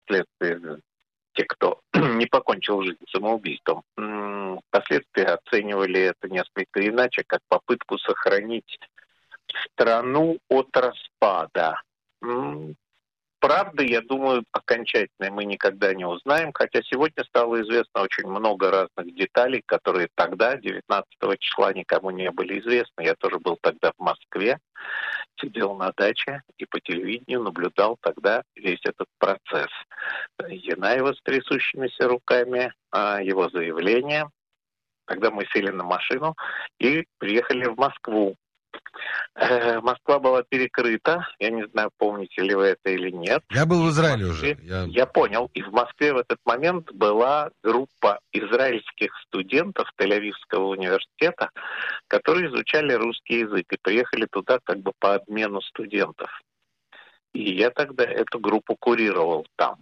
впоследствии те, кто не покончил жизнь самоубийством, впоследствии оценивали это несколько иначе, как попытку сохранить страну от распада. Правда, я думаю, окончательно мы никогда не узнаем, хотя сегодня стало известно очень много разных деталей, которые тогда, 19 числа, никому не были известны. Я тоже был тогда в Москве, сидел на даче и по телевидению наблюдал тогда весь этот процесс. Янаева с трясущимися руками, его заявление. Тогда мы сели на машину и приехали в Москву. Москва была перекрыта. Я не знаю, помните ли вы это или нет. Я был в Израиле уже. Я понял. И в Москве в этот момент была группа израильских студентов Тель-Авивского университета, которые изучали русский язык и приехали туда как бы по обмену студентов. И я тогда эту группу курировал там.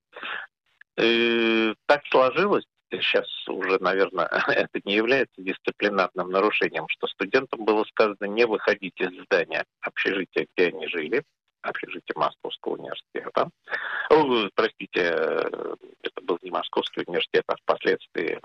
И так сложилось, сейчас уже, наверное, это не является дисциплинарным нарушением, что студентам было сказано не выходить из здания общежития, где они жили, общежитие Московского университета. Простите, это был не Московский университет, а впоследствии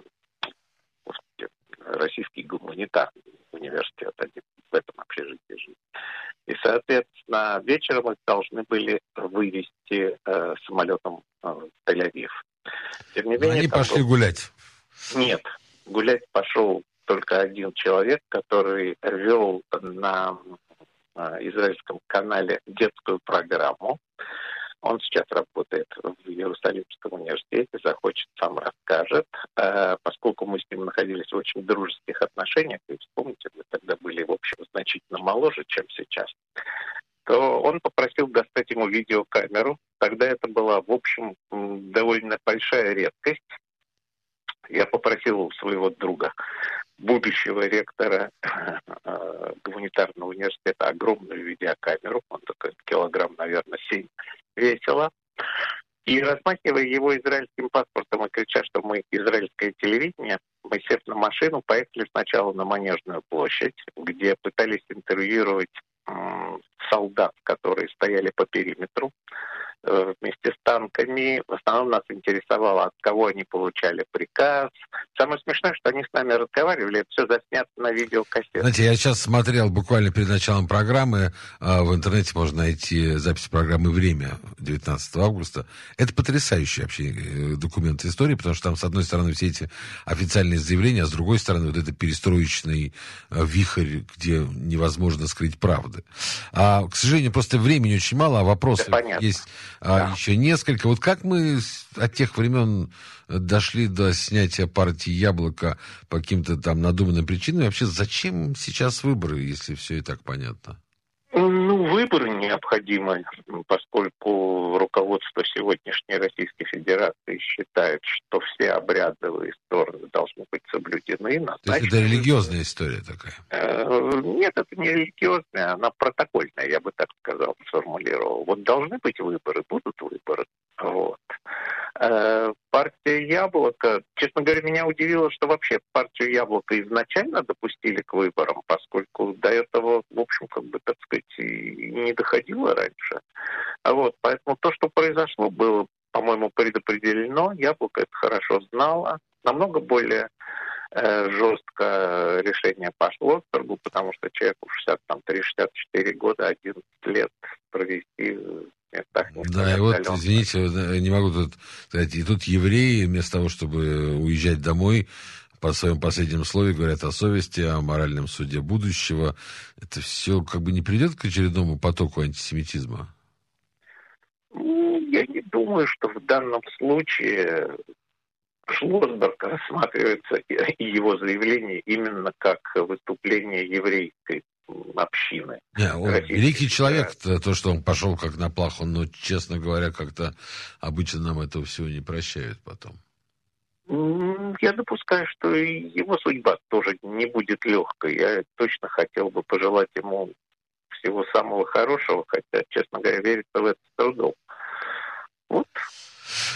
Российский гуманитарный университет, они в этом общежитии жили. И, соответственно, вечером их должны были вывести самолетом в Тель-Авив. Тем не менее, они пошли гулять. Нет, гулять пошел только один человек, который вел на израильском канале детскую программу. Он сейчас работает в Иерусалимском университете, захочет, сам расскажет. Поскольку мы с ним находились в очень дружеских отношениях, и вспомните, мы тогда были, в общем, значительно моложе, чем сейчас, то он попросил достать ему видеокамеру. Тогда это была, в общем, довольно большая редкость. Я попросил своего друга, будущего ректора гуманитарного университета, огромную видеокамеру. Он такой килограмм, наверное, 7 весила. И размахивая его израильским паспортом и крича, что мы израильское телевидение, мы, сев на машину, поехали сначала на Манежную площадь, где пытались интервьюировать солдат, которые стояли по периметру вместе с танками. В основном нас интересовало, от кого они получали приказ. Самое смешное, что они с нами разговаривали, это все заснято на видеокассету. Знаете, я сейчас смотрел буквально перед началом программы, в интернете можно найти запись программы «Время» 19 августа. Это потрясающий вообще документ истории, потому что там, с одной стороны, все эти официальные заявления, а с другой стороны, вот это перестроечный вихрь, где невозможно скрыть правды. К сожалению, просто времени очень мало, а вопросов есть еще несколько. Вот как мы от тех времен дошли до снятия партии «Яблоко» по каким-то там надуманным причинам? И вообще, зачем сейчас выборы, если все и так понятно? Выборы необходимы, поскольку руководство сегодняшней Российской Федерации считает, что все обрядовые стороны должны быть соблюдены. То есть это религиозная история такая? Нет, это не религиозная, она протокольная, я бы так сказал, сформулировал. Вот должны быть выборы, будут выборы. Вот. Партия «Яблоко», честно говоря, меня удивило, что вообще партию «Яблоко» изначально допустили к выборам, поскольку до этого, в общем, так сказать, и не доходило раньше. Поэтому то, что произошло, было, по-моему, предопределено. «Яблоко» это хорошо знало. Намного более жестко решение пошло в торгу, потому что человеку 63-64 года, 11 лет провести да, и вот, извините, не могу тут сказать, и тут евреи, вместо того, чтобы уезжать домой, по своем последнем слове говорят о совести, о моральном суде будущего. Это все как бы не приведет к очередному потоку антисемитизма? Я не думаю, что в данном случае Шлосберг рассматривается и его заявление именно как выступление еврейской общины. Он великий человек, то, что он пошел как на плаху, но, честно говоря, как-то обычно нам этого всего не прощают потом. Я допускаю, что и его судьба тоже не будет легкой. Я точно хотел бы пожелать ему всего самого хорошего, хотя, честно говоря, верится в это с трудом.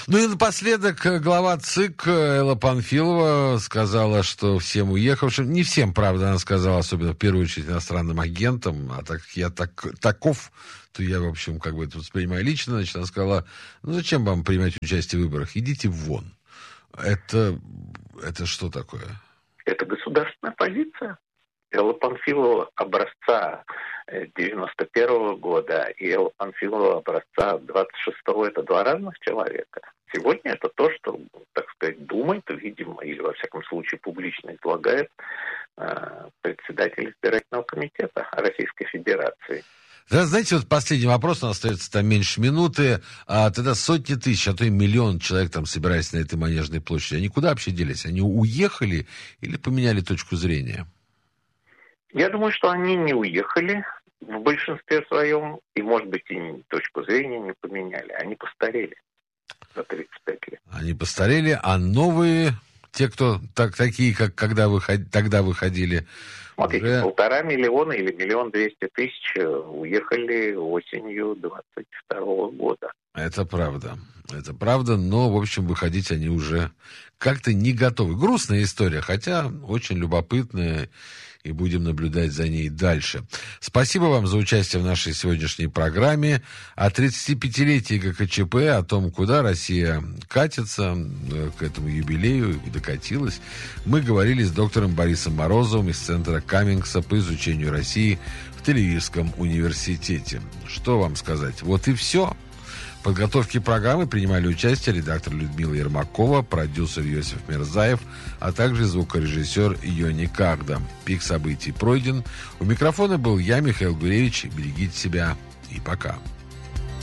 Ну и напоследок глава ЦИК Элла Панфилова сказала, что всем уехавшим, не всем, правда, она сказала, особенно в первую очередь иностранным агентам, а так как я таков, то я, в общем, как бы это воспринимаю лично, значит, она сказала, ну зачем вам принимать участие в выборах, идите вон. Это что такое? Это государственная позиция. Элла Панфилова образца 91-го года и Элла Панфилова образца 26-го — это два разных человека. Сегодня это то, что, так сказать, думает, видимо, или, во всяком случае, публично излагает председатель избирательного комитета Российской Федерации. Да, знаете, вот последний вопрос, у нас остается там меньше минуты, а тогда сотни тысяч, а то и миллион человек там собираясь на этой Манежной площади. Они куда вообще делись? Они уехали или поменяли точку зрения? Я думаю, что они не уехали в большинстве своем, и, может быть, и точку зрения не поменяли. Они постарели за 35 лет. Они постарели, а новые, те, кто такие, как тогда выходили... Смотрите, уже... 1,5 миллиона или 1 200 000 уехали осенью 22 года. Это правда, но, в общем, выходить они уже как-то не готовы. Грустная история, хотя очень любопытная, и будем наблюдать за ней дальше. Спасибо вам за участие в нашей сегодняшней программе. О 35-летии ГКЧП, о том, куда Россия катится к этому юбилею и докатилась, мы говорили с доктором Борисом Морозовым из Центра Каммингса по изучению России в Тель-Авивском университете. Что вам сказать? Вот и все. В подготовке программы принимали участие редактор Людмила Ермакова, продюсер Иосиф Мерзаев, а также звукорежиссер Йони Карда. Пик событий пройден. У микрофона был я, Михаил Гуревич. Берегите себя и пока.